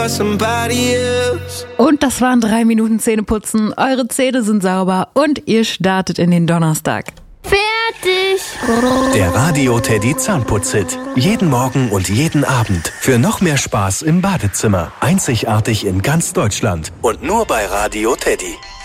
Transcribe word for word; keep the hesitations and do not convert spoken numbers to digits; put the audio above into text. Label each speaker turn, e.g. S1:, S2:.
S1: Und das waren drei Minuten Zähneputzen. Eure Zähne sind sauber und ihr startet in den Donnerstag.
S2: Fertig!
S3: Der Radio Teddy Zahnputz-Hit. Jeden Morgen und jeden Abend. Für noch mehr Spaß im Badezimmer. Einzigartig in ganz Deutschland. Und nur bei Radio Teddy.